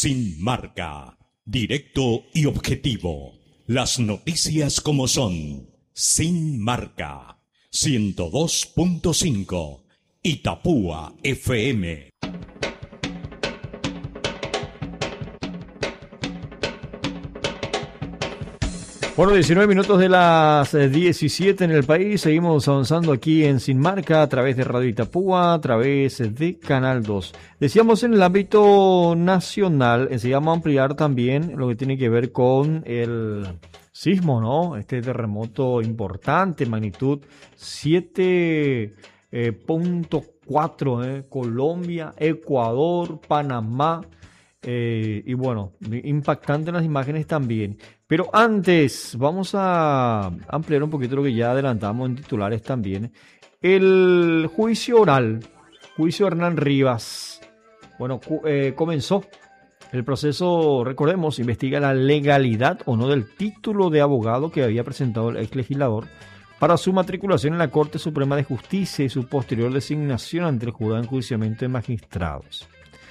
Sin marca, directo y objetivo. Las noticias como son. Sin marca. 102.5 Itapúa FM. Bueno, 19 minutos de las 17 en el país. Seguimos avanzando aquí en Sin Marca a través de Radio Itapúa, a través de Canal 2. Decíamos en el ámbito nacional, enseguida vamos a ampliar también lo que tiene que ver con el sismo, ¿no? Este terremoto importante, magnitud 7.4, Colombia, Ecuador, Panamá. Y bueno, impactante las imágenes también. Pero antes, vamos a ampliar un poquito lo que ya adelantamos en titulares también. El juicio oral, juicio Hernán Rivas. Bueno, comenzó el proceso, recordemos, investiga la legalidad o no del título de abogado que había presentado el ex legislador para su matriculación en la Corte Suprema de Justicia y su posterior designación ante el jurado de enjuiciamiento de magistrados.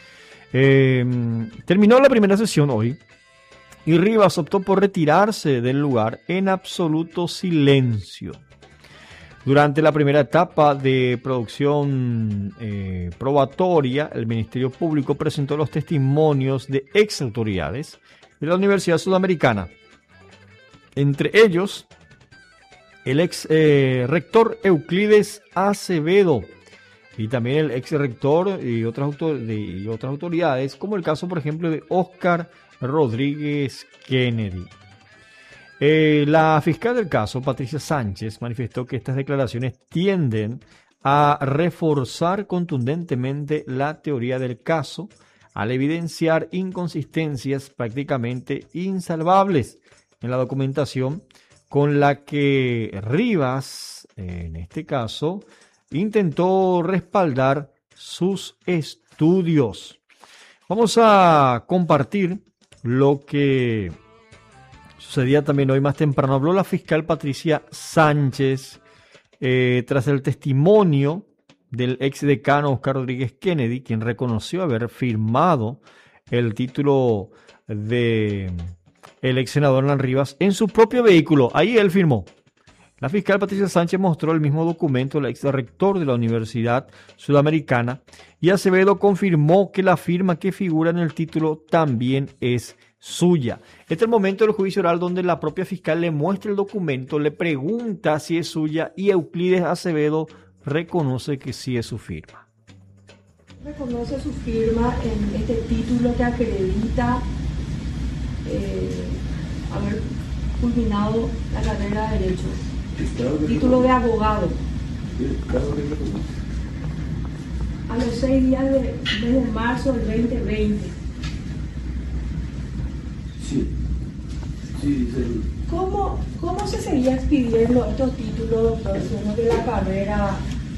Terminó la primera sesión hoy y Rivas optó por retirarse del lugar en absoluto silencio. Durante la primera etapa de producción probatoria, el Ministerio Público presentó los testimonios de ex autoridades de la Universidad Sudamericana. Entre ellos, el ex rector Euclides Acevedo, y también el ex rector y otras autoridades, como el caso, por ejemplo, de Óscar Rodríguez Kennedy. La fiscal del caso, Patricia Sánchez, manifestó que estas declaraciones tienden a reforzar contundentemente la teoría del caso, al evidenciar inconsistencias prácticamente insalvables en la documentación con la que Rivas, en este caso, intentó respaldar sus estudios. Vamos a compartir lo que sucedía también hoy más temprano. Habló la fiscal Patricia Sánchez tras el testimonio del ex decano Óscar Rodríguez Kennedy, quien reconoció haber firmado el título de el ex senador Hernán Rivas en su propio vehículo. Ahí él firmó. La fiscal Patricia Sánchez mostró el mismo documento al ex rector de la Universidad Sudamericana y Acevedo confirmó que la firma que figura en el título también es suya. Este es el momento del juicio oral donde la propia fiscal le muestra el documento, le pregunta si es suya y Euclides Acevedo reconoce que sí es su firma. Reconoce su firma en este título que acredita haber culminado la carrera de Derecho. Título de abogado. A los 6 días desde marzo del 2020. Sí. ¿Cómo se seguía expidiendo estos títulos, doctor? Siendo que la carrera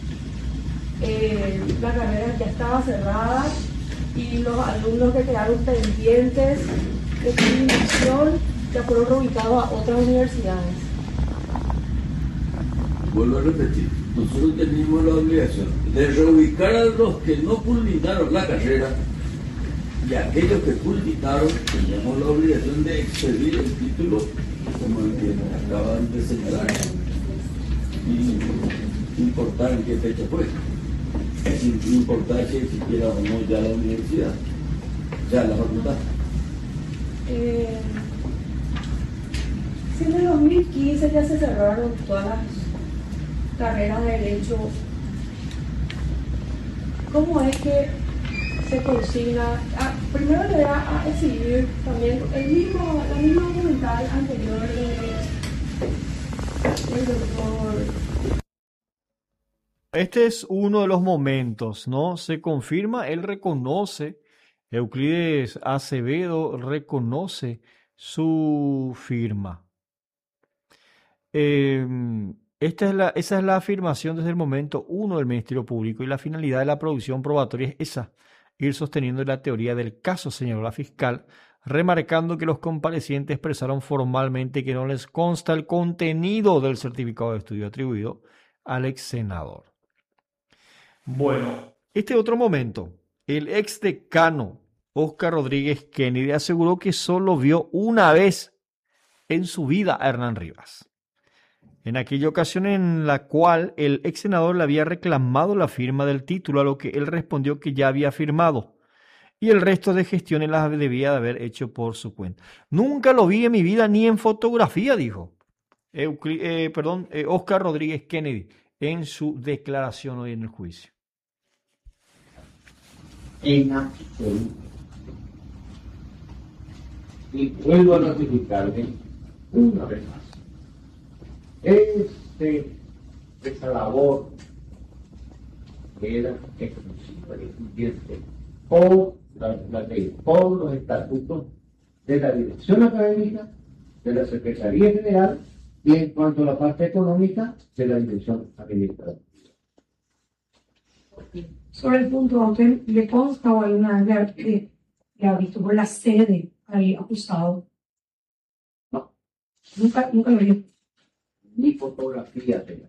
ya estaba cerrada y los alumnos que quedaron pendientes de admisión ya fueron reubicados a otras universidades? Vuelvo a repetir, nosotros teníamos la obligación de reubicar a los que no culminaron la carrera y a aquellos que culminaron teníamos la obligación de expedir el título como el que nos acaban de señalar y importar en qué fecha fue, sin importar si existiera o no ya la universidad, ya la facultad. Si en el 2015 ya se cerraron todas las carreras de Derecho, ¿cómo es que se consigna? Primero le voy a exhibir también la misma documental anterior del doctor. Este es uno de los momentos, ¿no? Se confirma, él reconoce, Euclides Acevedo reconoce su firma. Esa es la afirmación desde el momento 1 del Ministerio Público y la finalidad de la producción probatoria es esa, ir sosteniendo la teoría del caso, señaló la fiscal, remarcando que los comparecientes expresaron formalmente que no les consta el contenido del certificado de estudio atribuido al ex senador. Bueno, este otro momento, el ex decano Oscar Rodríguez Kennedy, aseguró que solo vio una vez en su vida a Hernán Rivas. En aquella ocasión en la cual el ex senador le había reclamado la firma del título, a lo que él respondió que ya había firmado y el resto de gestiones las debía de haber hecho por su cuenta. Nunca lo vi en mi vida ni en fotografía, dijo Oscar Rodríguez Kennedy en su declaración hoy en el juicio. En absoluto. Y vuelvo a notificarle una vez más. Esta labor era exclusiva y excluyente por la ley, por los estatutos de la dirección académica, de la Secretaría General y en cuanto a la parte económica, de la dirección administrativa. Sobre el punto, ¿a usted le consta o alguna vez le ha visto por la sede al acusado? No. Nunca lo vio. Ni fotografía tengo.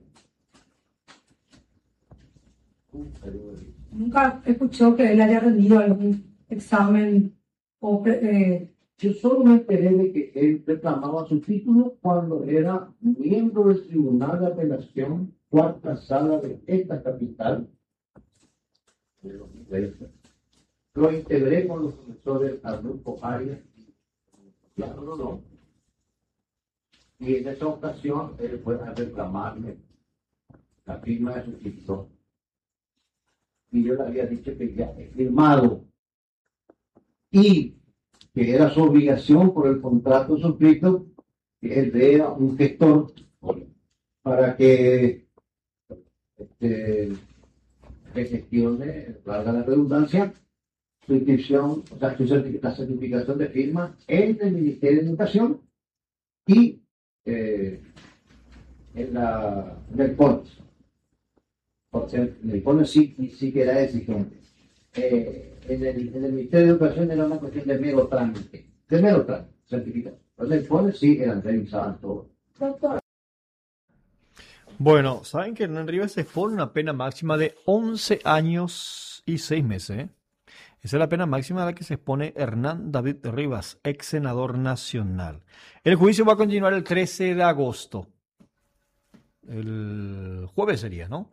Nunca escuchó que él haya rendido algún examen o Yo solo me enteré de que él reclamaba su título cuando era miembro del Tribunal de Apelación, cuarta sala de esta capital. Lo integré con los profesores Arnulfo Arias y Rodón. Y en esa ocasión él fue a reclamarme la firma de su título. Y yo le había dicho que ya he firmado. Y que era su obligación por el contrato suscrito, que él era un gestor para que le gestione, valga la redundancia, su inscripción, o sea, la certificación de firma entre el Ministerio de Educación y en el PONES. Porque en el PONES sí que era exigente. En el Ministerio de Educación era una cuestión de mero trámite, certificado. Entonces el PONES sí eran revisadas todo. Bueno, saben que Hernán Rivas se expone una pena máxima de 11 años y 6 meses. Esa es la pena máxima a la que se expone Hernán David Rivas, ex senador nacional. El juicio va a continuar el 13 de agosto. El jueves sería, ¿no?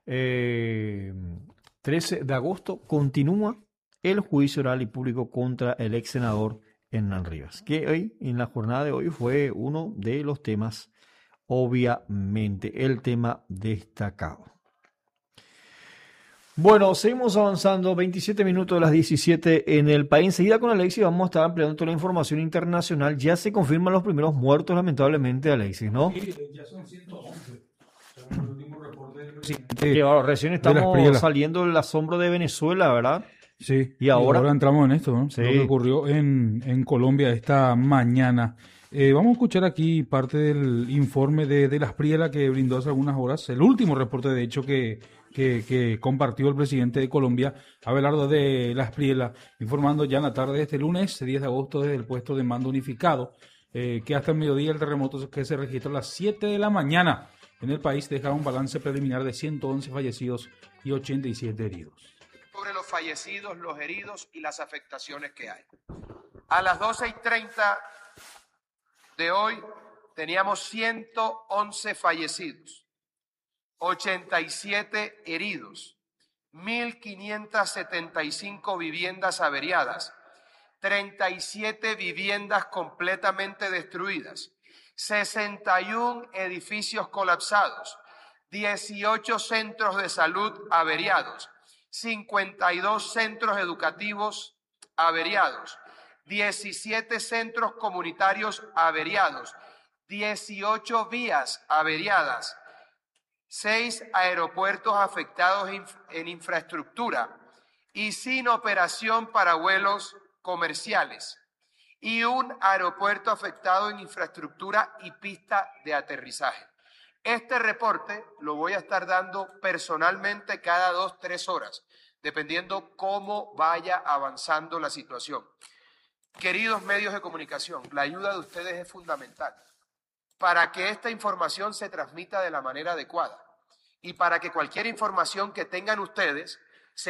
13 de agosto continúa el juicio oral y público contra el ex senador Hernán Rivas, que hoy, en la jornada de hoy, fue uno de los temas, obviamente, el tema destacado. Bueno, seguimos avanzando, 27 minutos de las 17 en el país. Enseguida con Alexis vamos a estar ampliando toda la información internacional. Ya se confirman los primeros muertos, lamentablemente, Alexis, ¿no? Sí, ya son 111. Según el último reporte del presidente. Que, bueno, recién estamos saliendo del asombro de Venezuela, ¿verdad? Sí, y ahora entramos en esto, ¿no? Sí. Lo que ocurrió en Colombia esta mañana. Vamos a escuchar aquí parte del informe de las Priela que brindó hace algunas horas, el último reporte de hecho que compartió el presidente de Colombia, Abelardo de las Priela, informando ya en la tarde de este lunes, 10 de agosto, desde el puesto de mando unificado, que hasta el mediodía el terremoto que se registró a las 7 de la mañana en el país deja un balance preliminar de 111 fallecidos y 87 heridos. Sobre los fallecidos, los heridos y las afectaciones que hay. A las 12:30 de hoy teníamos 111 fallecidos, 87 heridos, 1.575 viviendas averiadas, 37 viviendas completamente destruidas, 61 edificios colapsados, 18 centros de salud averiados, 52 centros educativos averiados, 17 centros comunitarios averiados, 18 vías averiadas, 6 aeropuertos afectados en infraestructura y sin operación para vuelos comerciales, y un aeropuerto afectado en infraestructura y pista de aterrizaje. Este reporte lo voy a estar dando personalmente cada 2-3 horas, dependiendo cómo vaya avanzando la situación. Queridos medios de comunicación, la ayuda de ustedes es fundamental para que esta información se transmita de la manera adecuada y para que cualquier información que tengan ustedes